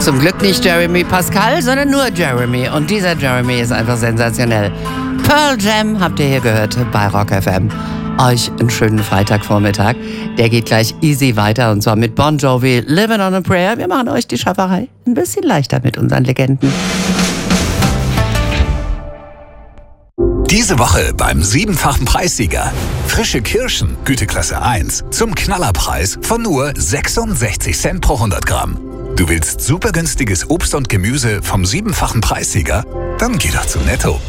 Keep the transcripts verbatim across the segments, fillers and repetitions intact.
Zum Glück nicht Jeremy Pascal, sondern nur Jeremy. Und dieser Jeremy ist einfach sensationell. Pearl Jam habt ihr hier gehört bei Rock F M. Euch einen schönen Freitagvormittag. Der geht gleich easy weiter und zwar mit Bon Jovi, Living on a Prayer. Wir machen euch die Schafferei ein bisschen leichter mit unseren Legenden. Diese Woche beim siebenfachen Preissieger. Frische Kirschen, Güteklasse eins, zum Knallerpreis von nur sechsundsechzig Cent pro hundert Gramm. Du willst super günstiges Obst und Gemüse vom siebenfachen Preissieger? Dann geh doch zu Netto.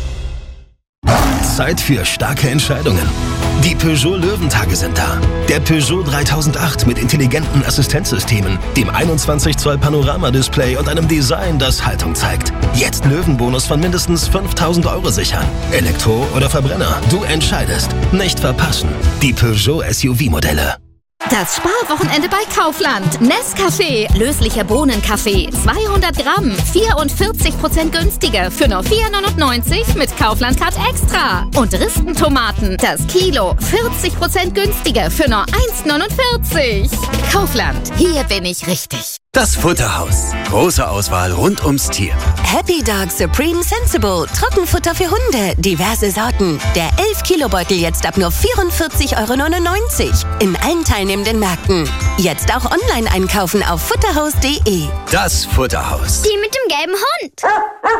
Zeit für starke Entscheidungen. Die Peugeot Löwentage sind da. Der Peugeot dreitausendacht mit intelligenten Assistenzsystemen, dem einundzwanzig Zoll Panoramadisplay und einem Design, das Haltung zeigt. Jetzt Löwenbonus von mindestens fünftausend Euro sichern. Elektro oder Verbrenner, du entscheidest. Nicht verpassen. Die Peugeot S U V-Modelle. Das Sparwochenende bei Kaufland. Nescafé, löslicher Bohnenkaffee, zweihundert Gramm, vierundvierzig Prozent günstiger für nur vier neunundneunzig mit Kaufland Card Extra. Und Ristentomaten, das Kilo, vierzig Prozent günstiger für nur eins neunundvierzig. Kaufland, hier bin ich richtig. Das Futterhaus. Große Auswahl rund ums Tier. Happy Dog Supreme Sensible. Trockenfutter für Hunde. Diverse Sorten. Der elf Kilo Beutel jetzt ab nur vierundvierzig Euro neunundneunzig. In allen teilnehmenden Märkten. Jetzt auch online einkaufen auf futterhaus punkt de. Das Futterhaus. Die mit dem gelben Hund.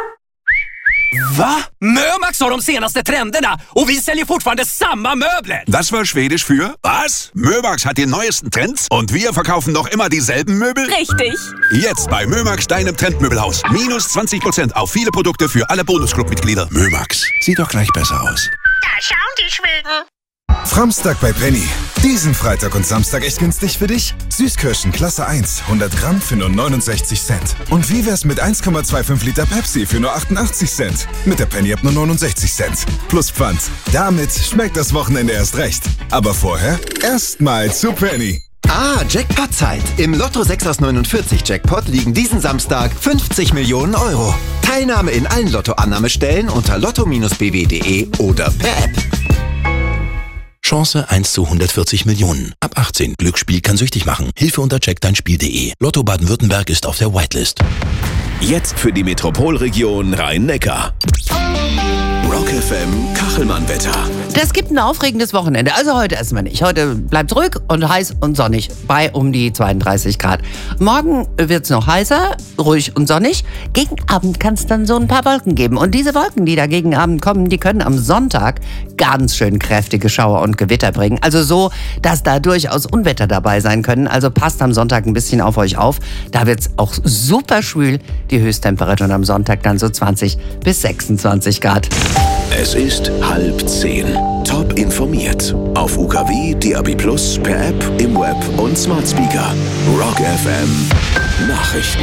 Va? Mömax har de senaste trenderna och vi säljer fortfarande samma möbler. Das war Schwedisch für was? Mömax hat die neuesten Trends und wir verkaufen noch immer dieselben Möbel? Richtig. Jetzt bei Mömax, deinem Trendmöbelhaus. Minus zwanzig Prozent auf viele Produkte für alle Bonusclub-Mitglieder. Mömax, sieht doch gleich besser aus. Da schauen die Schweden. Framstag bei Penny. Diesen Freitag und Samstag echt günstig für dich? Süßkirschen Klasse eins, hundert Gramm für nur neunundsechzig Cent. Und wie wär's mit eins Komma fünfundzwanzig Liter Pepsi für nur achtundachtzig Cent? Mit der Penny ab nur neunundsechzig Cent. Plus Pfand. Damit schmeckt das Wochenende erst recht. Aber vorher erstmal zu Penny. Ah, Jackpot-Zeit. Im Lotto sechs aus neunundvierzig Jackpot liegen diesen Samstag fünfzig Millionen Euro. Teilnahme in allen Lotto-Annahmestellen unter lotto Bindestrich b w punkt de oder per App. Chance eins zu hundertvierzig Millionen. Ab achtzehn. Glücksspiel kann süchtig machen. Hilfe unter check dein Spiel punkt de. Lotto Baden-Württemberg ist auf der Whitelist. Jetzt für die Metropolregion Rhein-Neckar. Rock F M Kachelmann-Wetter. Das gibt ein aufregendes Wochenende. Also heute erstmal nicht. Heute bleibt ruhig und heiß und sonnig bei um die zweiunddreißig Grad. Morgen wird es noch heißer, ruhig und sonnig. Gegen Abend kann es dann so ein paar Wolken geben. Und diese Wolken, die da gegen Abend kommen, die können am Sonntag ganz schön kräftige Schauer und Gewitter bringen. Also so, dass da durchaus Unwetter dabei sein können. Also passt am Sonntag ein bisschen auf euch auf. Da wird es auch super schwül. Die Höchsttemperatur am Sonntag dann so zwanzig bis sechsundzwanzig Grad. Es ist halb zehn. Top informiert. Auf U K W, D A B plus, per App, im Web und Smart Speaker. Rock F M Nachrichten.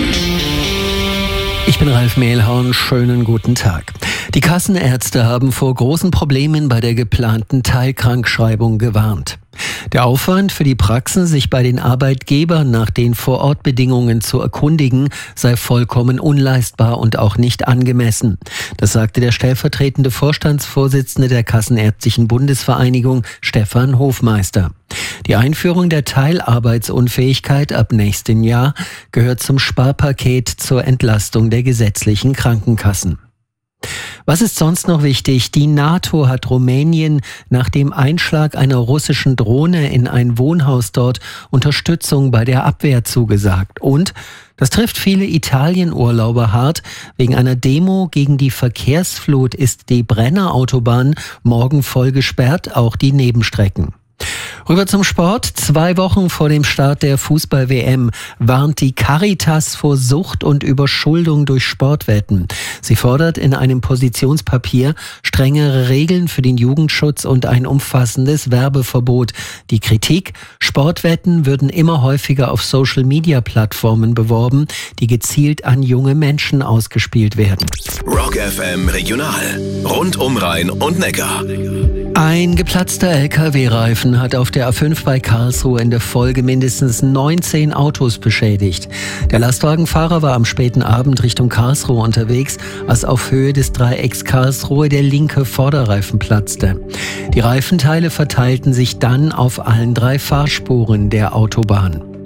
Ich bin Ralf Mehlhorn, schönen guten Tag. Die Kassenärzte haben vor großen Problemen bei der geplanten Teilkrankschreibung gewarnt. Der Aufwand für die Praxen, sich bei den Arbeitgebern nach den Vorortbedingungen zu erkundigen, sei vollkommen unleistbar und auch nicht angemessen. Das sagte der stellvertretende Vorstandsvorsitzende der Kassenärztlichen Bundesvereinigung, Stefan Hofmeister. Die Einführung der Teilarbeitsunfähigkeit ab nächstem Jahr gehört zum Sparpaket zur Entlastung der gesetzlichen Krankenkassen. Was ist sonst noch wichtig? Die NATO hat Rumänien nach dem Einschlag einer russischen Drohne in ein Wohnhaus dort Unterstützung bei der Abwehr zugesagt. Und das trifft viele Italienurlauber hart. Wegen einer Demo gegen die Verkehrsflut ist die Brenner-Autobahn morgen voll gesperrt, auch die Nebenstrecken. Rüber zum Sport. Zwei Wochen vor dem Start der Fußball-W M warnt die Caritas vor Sucht und Überschuldung durch Sportwetten. Sie fordert in einem Positionspapier strengere Regeln für den Jugendschutz und ein umfassendes Werbeverbot. Die Kritik: Sportwetten würden immer häufiger auf Social-Media-Plattformen beworben, die gezielt an junge Menschen ausgespielt werden. Rock F M Regional. Rund um Rhein und Neckar. Ein geplatzter L K W-Reifen hat auf der A fünf bei Karlsruhe in der Folge mindestens neunzehn Autos beschädigt. Der Lastwagenfahrer war am späten Abend Richtung Karlsruhe unterwegs, als auf Höhe des Dreiecks Karlsruhe der linke Vorderreifen platzte. Die Reifenteile verteilten sich dann auf allen drei Fahrspuren der Autobahn.